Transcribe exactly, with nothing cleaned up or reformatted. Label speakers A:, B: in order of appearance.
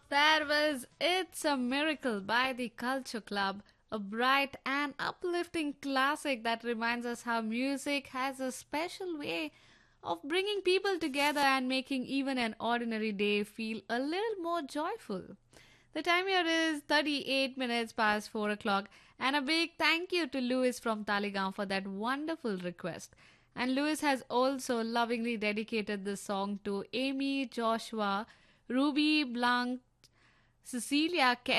A: That was It's a Miracle by the Culture Club, a bright and uplifting classic that reminds us how music has a special way of bringing people together and making even an ordinary day feel a little more joyful. The time here is thirty-eight minutes past four o'clock, and a big thank you to Louis from Taligaon for that wonderful request. And Louis has also lovingly dedicated this song to Amy, Joshua, Ruby, Blanc, Cecilia,